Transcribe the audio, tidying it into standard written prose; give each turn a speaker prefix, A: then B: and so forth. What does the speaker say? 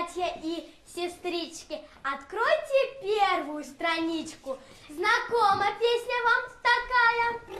A: братья и сестрички, откройте первую страничку. Знакома песня вам такая?